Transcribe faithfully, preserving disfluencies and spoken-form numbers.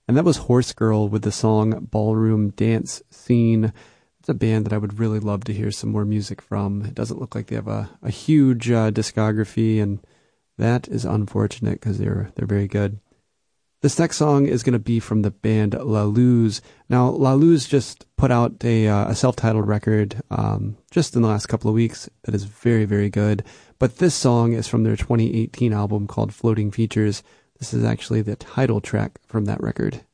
And that was Horse Girl with the song Ballroom Dance Scene. It's a band that I would really love to hear some more music from. It doesn't look like they have a, a huge uh, discography, and that is unfortunate because they're, they're very good. This next song is going to be from the band La Luz. Now, La Luz just put out a, uh, a self-titled record um, just in the last couple of weeks that is very, very good. But this song is from their twenty eighteen album called Floating Features. This is actually the title track from that record.